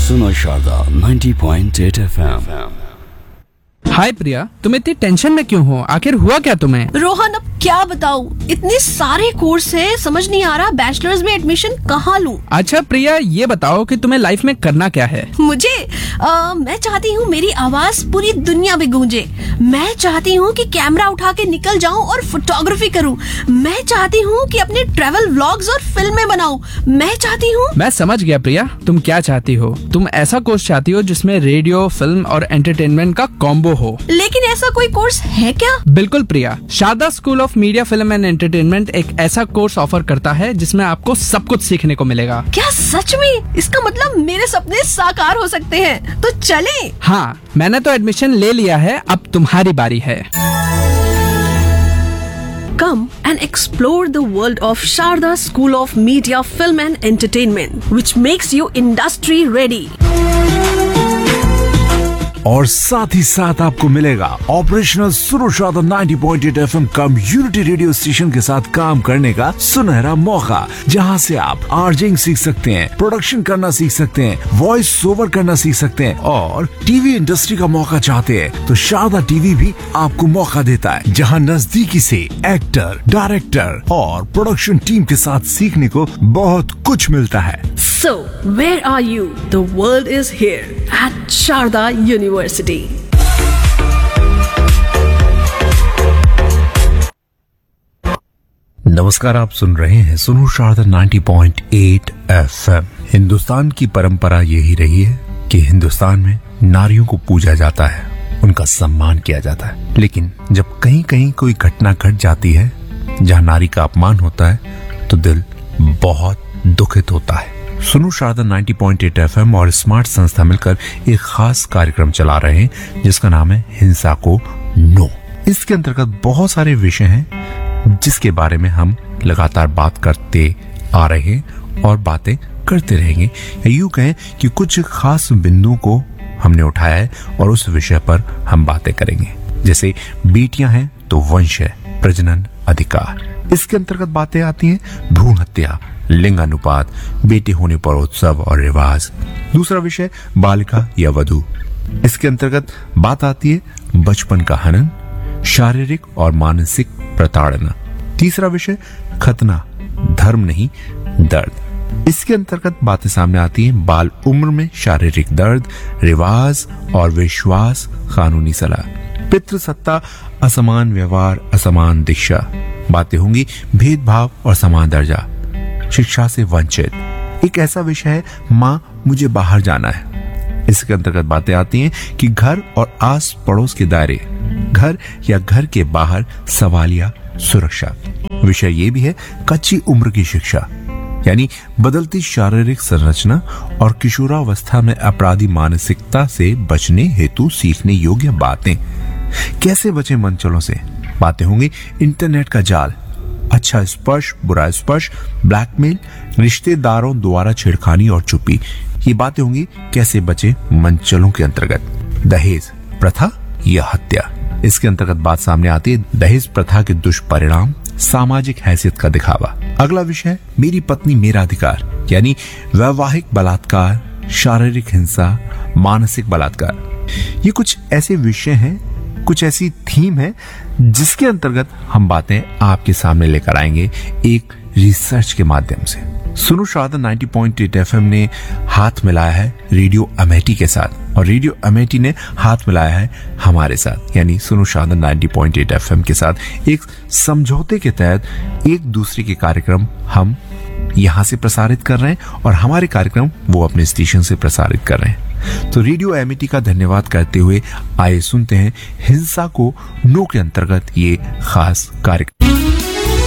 सुनो शारदा 90.8 FM। हाय प्रिया, तुम इतनी टेंशन में क्यों हो? आखिर हुआ क्या तुम्हें? रोहन, अब क्या बताऊं, इतने सारे कोर्स है, समझ नहीं आ रहा बैचलर्स में एडमिशन कहाँ लूं। अच्छा प्रिया, ये बताओ कि तुम्हें लाइफ में करना क्या है? मुझे मैं चाहती हूँ मेरी आवाज पूरी दुनिया में गूंजे। मैं चाहती हूँ कि कैमरा उठा के निकल जाऊँ और फोटोग्राफी करूँ। मैं चाहती हूँ कि अपने ट्रैवल व्लॉग्स और फिल्में बनाऊँ। मैं चाहती हूँ। मैं समझ गया प्रिया, तुम क्या चाहती हो। तुम ऐसा कोर्स चाहती हो जिसमें रेडियो, फिल्म और एंटरटेनमेंट का कॉम्बो हो। लेकिन ऐसा कोई कोर्स है क्या? बिल्कुल प्रिया, Sharda school of media, film and entertainment एक ऐसा कोर्स ऑफर करता है जिसमें आपको सब कुछ सीखने को मिलेगा। क्या सच में? इसका मतलब मेरे सपने साकार हो सकते हैं। तो चलें। हाँ, मैंने तो एडमिशन ले लिया है, अब तुम्हारी बारी है। Come and explore the world of Sharda School of Media, Film and Entertainment, which makes you industry ready. और साथ ही साथ आपको मिलेगा ऑपरेशनल सुनो Sharda 90.8 FM community radio station के साथ काम करने का सुनहरा मौका, जहां से आप आरजिंग सीख सकते हैं, प्रोडक्शन करना सीख सकते हैं, वॉइस ओवर करना सीख सकते हैं और टीवी इंडस्ट्री का मौका चाहते हैं तो शारदा टीवी भी आपको मौका देता है, जहां नजदीकी से एक्टर, डायरेक्टर और प्रोडक्शन टीम के साथ सीखने को बहुत कुछ मिलता है। So, where are you? The world is here at Sharda University. नमस्कार, आप सुन रहे हैं सुनो शारदा 90.8 FM। हिंदुस्तान की परंपरा यही रही है कि हिंदुस्तान में नारियों को पूजा जाता है, उनका सम्मान किया जाता है। लेकिन जब कहीं कहीं कोई घटना घट जाती है जहां नारी का अपमान होता है तो दिल बहुत दुखित होता है। सुनो शारदा 90.8 FM और स्मार्ट संस्था मिलकर एक खास कार्यक्रम चला रहे हैं जिसका नाम है हिंसा को नो। इसके अंतर्गत बहुत सारे विषय हैं जिसके बारे में हम लगातार बात करते आ रहे हैं और बातें करते रहेंगे। यूं कहें कि कुछ खास बिंदुओं को हमने उठाया है और उस विषय पर हम बातें करेंगे। जैसे बेटियां हैं तो वंश है, प्रजनन अधिकार। इसके अंतर्गत बातें आती हैं भ्रूण हत्या, लिंगानुपात, बेटे होने पर उत्सव और रिवाज। दूसरा विषय बालिका या वधू। इसके अंतर्गत बात आती है बचपन का हनन, शारीरिक और मानसिक प्रताड़ना। तीसरा विषय खतना, धर्म नहीं दर्द। इसके अंतर्गत बातें सामने आती हैं बाल उम्र में शारीरिक दर्द, रिवाज और विश्वास, कानूनी सलाह। पितृसत्ता, असमान व्यवहार, असमान दीक्षा। बातें होंगी भेदभाव और समान दर्जा, शिक्षा से वंचित। एक ऐसा विषय है माँ मुझे बाहर जाना है। इसके अंतर्गत बातें आती हैं कि घर और आस पड़ोस के दायरे, घर या घर के बाहर सवालिया सुरक्षा। विषय ये भी है कच्ची उम्र की शिक्षा, यानी बदलती शारीरिक संरचना और किशोरावस्था में अपराधी मानसिकता से बचने हेतु सीखने योग्य बातें। कैसे बचे मनचलों से। बातें होंगी इंटरनेट का जाल, अच्छा स्पर्श, बुरा स्पर्श, ब्लैकमेल, रिश्तेदारों द्वारा छेड़खानी और चुप्पी। ये बातें होंगी कैसे बचे मनचलों के अंतर्गत। दहेज प्रथा या हत्या। इसके अंतर्गत बात सामने आती है दहेज प्रथा के दुष्परिणाम, सामाजिक हैसियत का दिखावा। अगला विषय मेरी पत्नी मेरा अधिकार, यानी वैवाहिक बलात्कार, शारीरिक हिंसा, मानसिक बलात्कार। ये कुछ ऐसे विषय हैं, कुछ ऐसी थीम है जिसके अंतर्गत हम बातें आपके सामने लेकर आएंगे एक रिसर्च के माध्यम से। सुनो शारदा 90.8 FM ने हाथ मिलाया है रेडियो अमेठी के साथ और रेडियो अमेठी ने हाथ मिलाया है हमारे साथ, यानी सुनो शारदा 90.8 FM के साथ एक समझौते के तहत एक दूसरे के कार्यक्रम हम यहाँ से प्रसारित कर रहे हैं और हमारे कार्यक्रम वो अपने स्टेशन से प्रसारित कर रहे हैं। तो रेडियो एमिटी का धन्यवाद करते हुए आइए सुनते हैं हिंसा को नो के अंतर्गत ये खास कार्यक्रम।